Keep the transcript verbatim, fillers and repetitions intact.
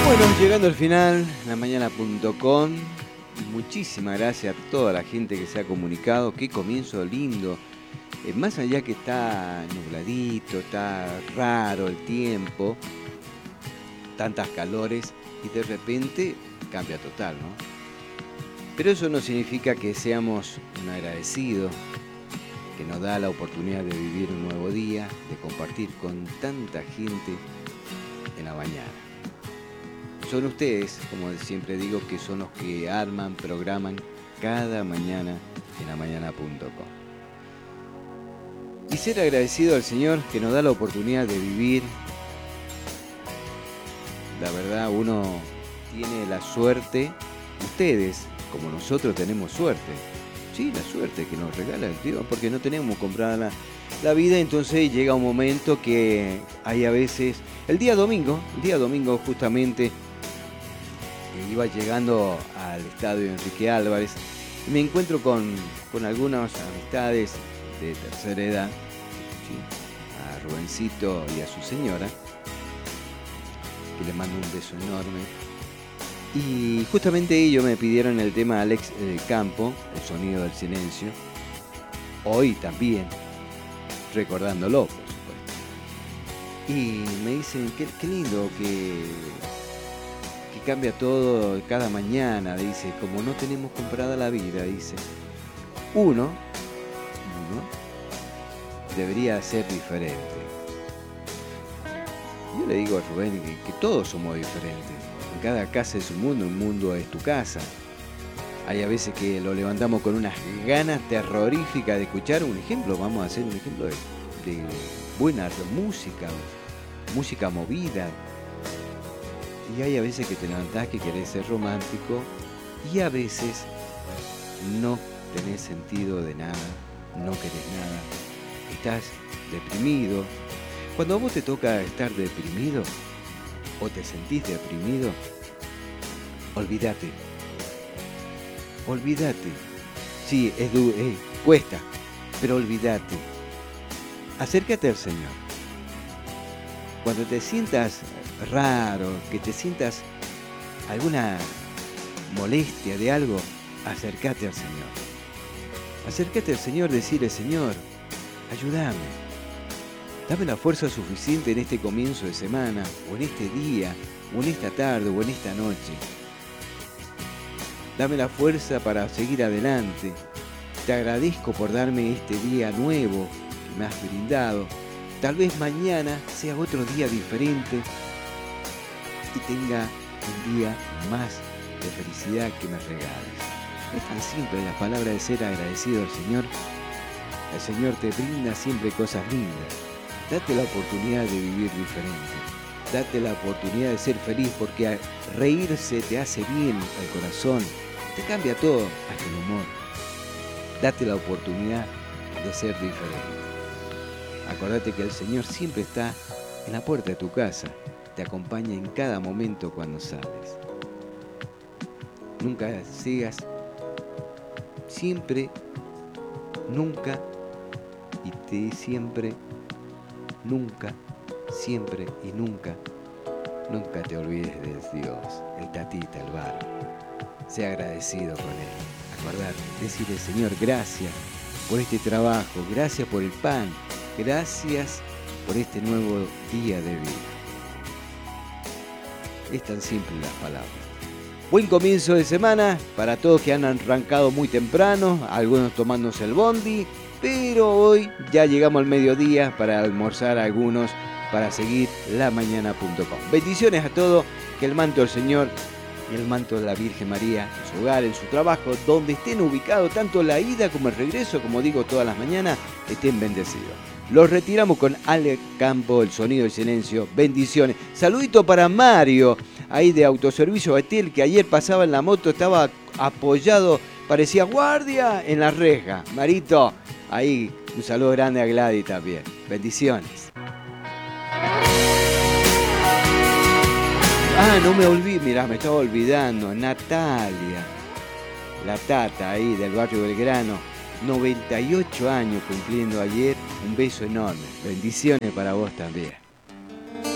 Bueno, llegando al final, la mañana punto com. Muchísimas gracias a toda la gente que se ha comunicado. Qué comienzo lindo. Eh, más allá que está nubladito, está raro el tiempo, tantas calores y de repente cambia total, ¿no? Pero eso no significa que seamos un agradecido que nos da la oportunidad de vivir un nuevo día, de compartir con tanta gente en la mañana. Son ustedes, como siempre digo, que son los que arman, programan cada mañana en la mañana punto com. Y ser agradecido al Señor que nos da la oportunidad de vivir. La verdad, uno tiene la suerte, ustedes, como nosotros, tenemos suerte. Sí, la suerte que nos regala el Dios, porque no tenemos comprada la, la vida. Entonces llega un momento que hay a veces, el día domingo, el día domingo justamente, iba llegando al estadio Enrique Álvarez y me encuentro con, con algunas amistades de tercera edad, ¿sí? A Rubencito y a su señora, que le mando un beso enorme. Y justamente ellos me pidieron el tema Alex eh, Campo, El sonido del silencio, hoy también, recordándolo, por supuesto. Y me dicen, qué, qué lindo que... que cambia todo cada mañana, dice, como no tenemos comprada la vida, dice, uno, uno debería ser diferente. Yo le digo a Rubén que, que todos somos diferentes, en cada casa es un mundo, un mundo es tu casa. Hay a veces que lo levantamos con unas ganas terroríficas de escuchar un ejemplo, vamos a hacer un ejemplo de, de buena música, música movida. Y hay a veces que te levantás que querés ser romántico y a veces no tenés sentido de nada, no querés nada, estás deprimido. Cuando a vos te toca estar deprimido o te sentís deprimido, olvídate, olvídate. Sí, es duro, eh, cuesta, pero olvídate. Acércate al Señor. Cuando te sientas raro, que te sientas alguna molestia de algo, acércate al Señor. Acércate al Señor, decirle, Señor, ayúdame. Dame la fuerza suficiente en este comienzo de semana, o en este día, o en esta tarde, o en esta noche. Dame la fuerza para seguir adelante. Te agradezco por darme este día nuevo que me has brindado. Tal vez mañana sea otro día diferente y tenga un día más de felicidad que me regales. Es tan simple la palabra de ser agradecido al Señor. El Señor te brinda siempre cosas lindas. Date la oportunidad de vivir diferente. Date la oportunidad de ser feliz, porque reírse te hace bien al corazón. Te cambia todo, hasta el humor. Date la oportunidad de ser diferente. Acordate que el Señor siempre está en la puerta de tu casa. Te acompaña en cada momento cuando sales. Nunca sigas, siempre, nunca, y te siempre, nunca, siempre y nunca, nunca te olvides de Dios, el tatita, el bar. Sea agradecido con Él. Acordate, decirle, Señor, gracias por este trabajo, gracias por el pan, gracias por este nuevo día de vida. Es tan simple las palabras. Buen comienzo de semana para todos que han arrancado muy temprano, algunos tomándose el bondi, pero hoy ya llegamos al mediodía para almorzar algunos, para seguir la mañana punto com. Bendiciones a todos, que el manto del Señor y el manto de la Virgen María en su hogar, en su trabajo, donde estén ubicados, tanto la ida como el regreso, como digo todas las mañanas, estén bendecidos. Los retiramos con Alex Campo, El sonido del silencio. Bendiciones. Saludito para Mario, ahí de Autoservicio Betel, que ayer pasaba en la moto, estaba apoyado, parecía guardia en la reja. Marito, ahí un saludo grande a Gladys también. Bendiciones. Ah, no me olvidé, mirá, me estaba olvidando. Natalia, la tata ahí del barrio Belgrano. noventa y ocho años cumpliendo ayer. Un beso enorme. Bendiciones para vos también.